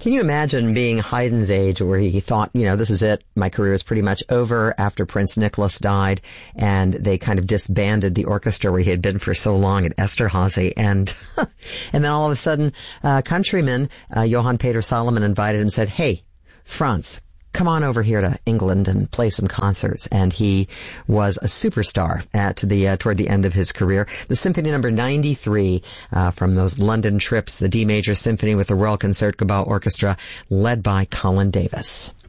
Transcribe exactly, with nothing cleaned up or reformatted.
Can you imagine being Haydn's age where he thought, you know, this is it. My career is pretty much over after Prince Nicholas died, and they kind of disbanded the orchestra where he had been for so long at Esterhazy. And, and then all of a sudden, uh, countryman, uh, Johann Peter Solomon invited him and said, hey, Franz, come on over here to England and play some concerts. And he was a superstar at the uh, toward the end of his career. The Symphony Number ninety-three uh, from those London trips, the D Major Symphony with the Royal Concertgebouw Orchestra, led by Colin Davis.